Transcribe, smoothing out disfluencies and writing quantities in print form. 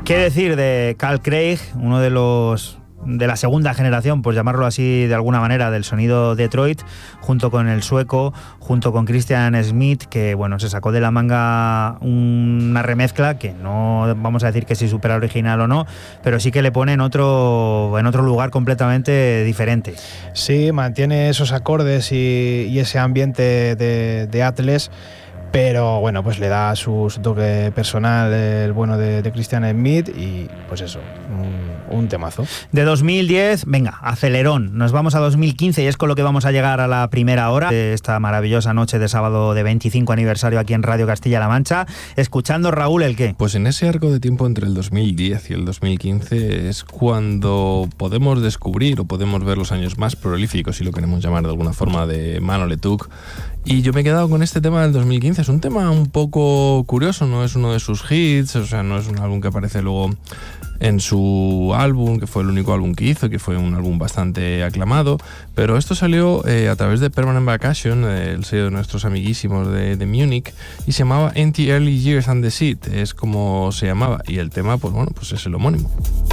¿Qué decir de Carl Craig, uno de los de la segunda generación, pues llamarlo así de alguna manera, del sonido Detroit, junto con el sueco, junto con Christian Smith, que bueno, se sacó de la manga una remezcla que no vamos a decir que si supera original o no, pero sí que le pone en otro lugar completamente diferente. Sí, mantiene esos acordes y ese ambiente de Atlas, pero bueno, pues le da su toque personal, el bueno de Christian Smith, y pues eso, un temazo. De 2010, venga, acelerón, nos vamos a 2015 y es con lo que vamos a llegar a la primera hora de esta maravillosa noche de sábado de 25 aniversario aquí en Radio Castilla-La Mancha, escuchando, Raúl, ¿el qué? Pues en ese arco de tiempo entre el 2010 y el 2015 es cuando podemos descubrir o podemos ver los años más prolíficos, si lo queremos llamar de alguna forma, de Mano Letuc. Y yo me he quedado con este tema del 2015. Es un tema un poco curioso, no es uno de sus hits, o sea, no es un álbum que aparece luego en su álbum, que fue el único álbum que hizo, que fue un álbum bastante aclamado, pero esto salió a través de Permanent Vacation, el sello de nuestros amiguísimos de Múnich, y se llamaba NT Early Years and the Seed, es como se llamaba, y el tema, pues bueno, pues es el homónimo.